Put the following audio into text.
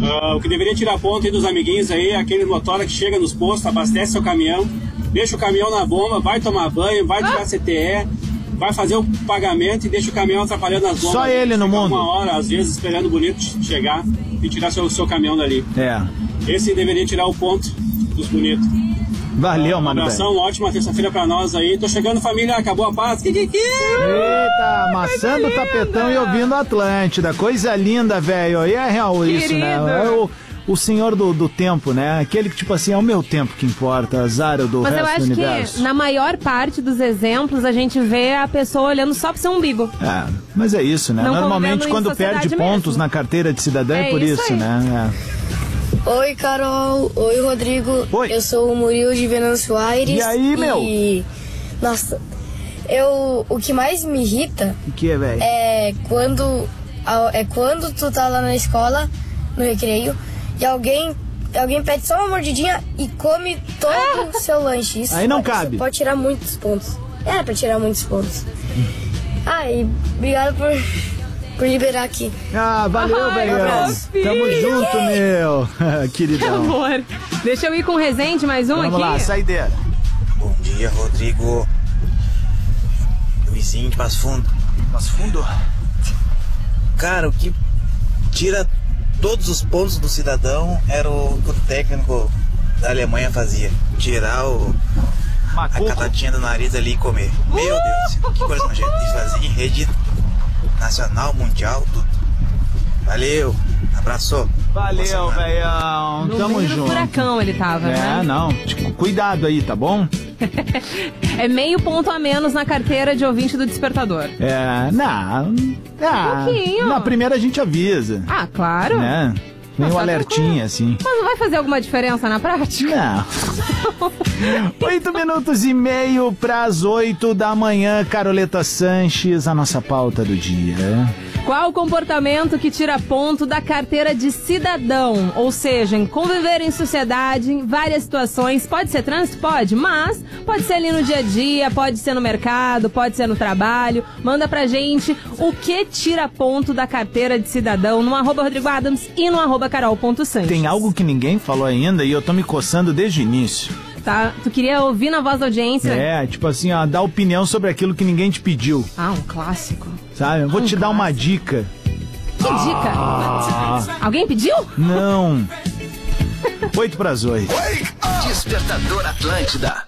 O que deveria tirar ponto aí dos amiguinhos aí é aquele motora que chega nos postos, abastece seu caminhão, deixa o caminhão na bomba, vai tomar banho, vai tirar CTE, vai fazer o pagamento e deixa o caminhão atrapalhando as bombas. Só ele no mundo. Uma hora, às vezes, esperando o bonito chegar e tirar seu caminhão dali. Esse deveria tirar o ponto dos bonitos. Valeu, mano. Um abração, uma ótima terça-feira pra nós aí. Tô chegando, família, acabou a paz. Eita, amassando o tapetão e ouvindo a Atlântida. Coisa linda, velho. E é real isso, né? É o senhor do tempo, né? Aquele que, tipo assim, é o meu tempo que importa, azar do Mas resto do universo. Mas eu acho que, na maior parte dos exemplos, a gente vê a pessoa olhando só pro seu umbigo. Mas é isso, né? Não normalmente, quando perde pontos mesmo na carteira de cidadão, é por isso, né? Oi, Carol. Oi, Rodrigo. Oi. Eu sou o Murilo de Venâncio Aires. E aí, meu? Nossa, o que mais me irrita... O que é, velho? É quando tu tá lá na escola, no recreio, e alguém pede só uma mordidinha e come todo o seu lanche. Isso aí não cabe. Isso pode tirar muitos pontos. Pra tirar muitos pontos. E obrigado por liberar aqui. Valeu, velho. Tamo junto, meu. Queridão. Que amor. Deixa eu ir com o Resende, mais um Vamos aqui. Vamos lá, saideira. Bom dia, Rodrigo. Luizinho de Passo Fundo. Passo Fundo? Cara, o que tira todos os pontos do cidadão era o que o técnico da Alemanha fazia. Tirar a catadinha do nariz ali e comer. Meu Deus, que coisa nojenta. E fazia em rede nacional, mundial, tudo. Valeu, abraço. Valeu, velhão. Tamo junto. No furacão ele tava, né? Não. Cuidado aí, tá bom? É meio ponto a menos na carteira de ouvinte do Despertador. Um pouquinho. Na primeira a gente avisa. Claro. Né? Meio tá alertinha, assim. Mas não vai fazer alguma diferença na prática? Não. 8 minutos e meio para as 8 da manhã, Caroleta Sanches, a nossa pauta do dia. Qual o comportamento que tira ponto da carteira de cidadão? Ou seja, em conviver em sociedade, em várias situações. Pode ser trânsito? Pode, mas pode ser ali no dia a dia, pode ser no mercado, pode ser no trabalho. Manda pra gente o que tira ponto da carteira de cidadão no @RodrigoAdams e no @Carol.Sanches. Tem algo que ninguém falou ainda e eu tô me coçando desde o início. Tá, tu queria ouvir na voz da audiência? Tipo assim, dar opinião sobre aquilo que ninguém te pediu. Um clássico. Sabe? Eu vou te dar uma dica. Que dica? Alguém pediu? Não. 7:08. Despertador Atlântida.